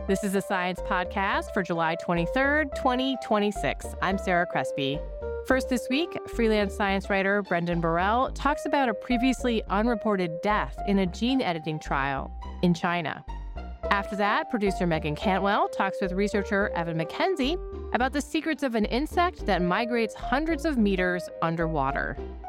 This is a science podcast for July 23rd, 2026. I'm Sarah Crespi. First this week, freelance science writer Brendan Burrell talks about a previously unreported death in a gene editing trial in China. After that, producer Megan Cantwell talks with researcher Evan McKenzie about the secrets of an insect that migrates hundreds of meters underwater.